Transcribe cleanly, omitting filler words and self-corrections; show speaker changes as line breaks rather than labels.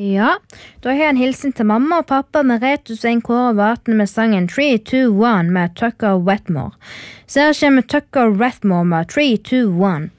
Ja, da har jeg en hilsen til mamma og pappa med Retus og en Kåre Vaten med sangen 3, 2, 1 med Tucker Wetmore. Så her kommer Tucker Wetmore med 3, 2, 1.